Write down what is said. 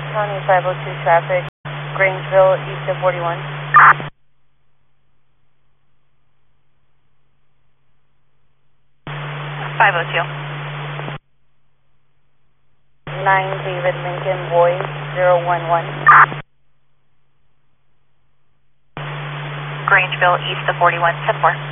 County 502 traffic, Grangeville, east of 41. 502. 9 David Lincoln Boy 011. Grangeville, east of 41, 10-4.